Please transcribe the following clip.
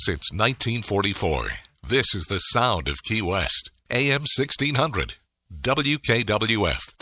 since 1944. This is the sound of Key West. AM 1600. WKWF.